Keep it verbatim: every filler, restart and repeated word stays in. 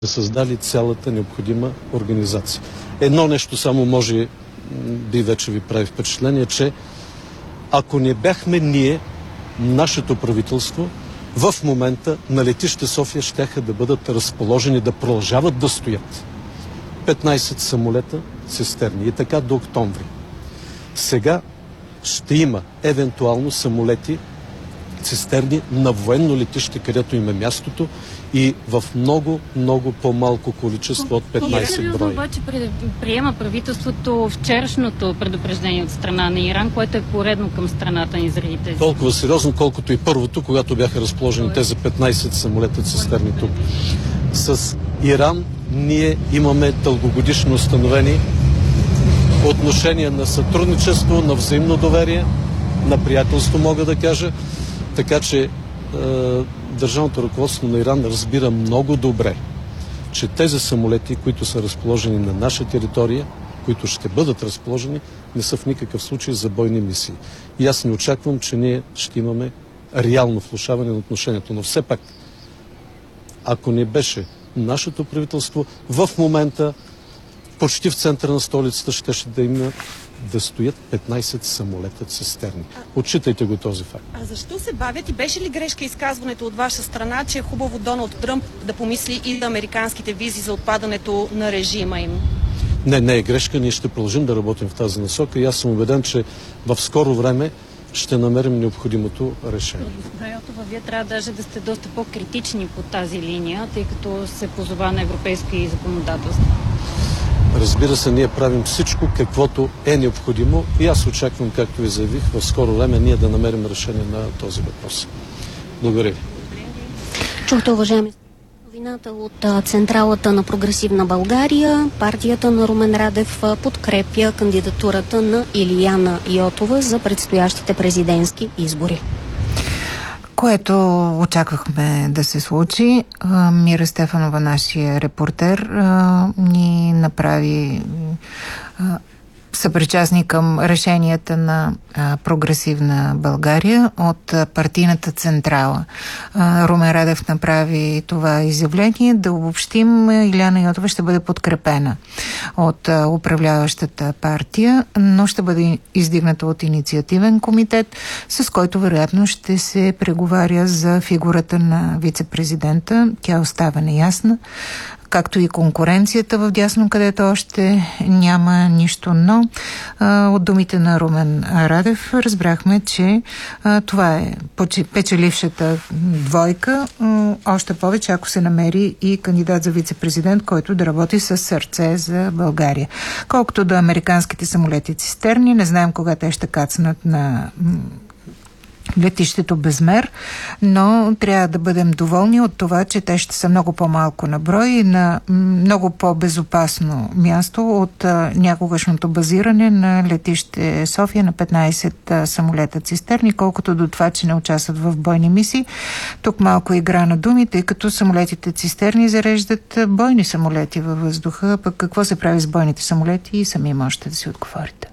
създали цялата необходима организация. Едно нещо само може би вече ви прави впечатление, че ако не бяхме ние, нашето правителство, в момента на летище София щяха да бъдат разположени, да продължават да стоят петнайсет самолета цистерни и така до октомври. Сега ще има евентуално самолети цистерни на военно летище, където им е мястото, и в много, много по-малко количество от петнайсет броя. Обаче приема правителството вчерашното предупреждение от страна на Иран, което е поредно към страната ни заради тези. Толкова сериозно, колкото и първото, когато бяха разположени тези петнайсет самолета цистерни тук. С Иран ние имаме дългогодишно установени отношения на сътрудничество, на взаимно доверие, на приятелство, мога да кажа. Така че е, държавното ръководство на Иран разбира много добре, че тези самолети, които са разположени на наша територия, които ще бъдат разположени, не са в никакъв случай за бойни мисии. И аз не очаквам, че ние ще имаме реално влошаване на отношението. Но все пак, ако не беше нашето правителство, в момента почти в центъра на столицата ще, ще да има да стоят петнайсет самолета цистерни. Отчитайте го този факт. А защо се бавят и беше ли грешка изказването от ваша страна, че е хубаво Доналд Тръмп да помисли и за американските визи за отпадането на режима им? Не, не е грешка. Ние ще продължим да работим в тази насока и аз съм убеден, че в скоро време ще намерим необходимото решение. Йотова, вие трябва даже да сте доста по-критични по тази линия, тъй като се позова на европейски законодателство. Разбира се, ние правим всичко, каквото е необходимо, и аз очаквам, както ви заявих, в скоро време ние да намерим решение на този въпрос. Благодаря ви. Чухте, уважаеми, новината от Централата на Прогресивна България. Партията на Румен Радев подкрепя кандидатурата на Илияна Йотова за предстоящите президентски избори. Което очаквахме да се случи. Мира Стефанова, нашия репортер, ни направи съпричастни към решенията на а, Прогресивна България от а, партийната централа. А, Румен Радев направи това изявление. Да обобщим, Илияна Йотова ще бъде подкрепена от а, управляващата партия, но ще бъде издигната от инициативен комитет, с който вероятно ще се преговаря за фигурата на вице-президента. Тя остава неясна, както и конкуренцията в дясно, където още няма нищо. Но а, от думите на Румен Радев разбрахме, че а, това е печелившата двойка. А, още повече, ако се намери и кандидат за вице-президент, който да работи с сърце за България. Колкото до американските самолети цистерни, не знаем кога те ще кацнат на летището Безмер, но трябва да бъдем доволни от това, че те ще са много по-малко на брой и на много по-безопасно място от а, някогашното базиране на летище София на петнайсет а, самолета цистерни, колкото до това, че не участват в бойни мисии. Тук малко игра на думи, тъй като самолетите цистерни зареждат бойни самолети във въздуха, пък какво се прави с бойните самолети и сами можете да си отговорите.